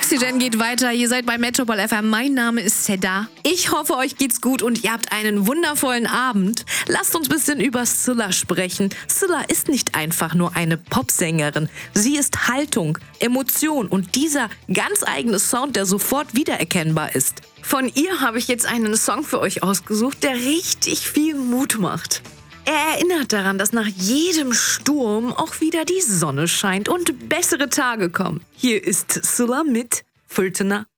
Oxygen geht weiter. Ihr seid bei Metropol FM. Mein Name ist Seda. Ich hoffe, euch geht's gut und ihr habt einen wundervollen Abend. Lasst uns ein bisschen über Scylla sprechen. Scylla ist nicht einfach nur eine Popsängerin. Sie ist Haltung, Emotion und dieser ganz eigene Sound, der sofort wiedererkennbar ist. Von ihr habe ich jetzt einen Song für euch ausgesucht, der richtig viel Mut macht. Er erinnert daran, dass nach jedem Sturm auch wieder die Sonne scheint und bessere Tage kommen. Hier ist Scylla mit Fırtına.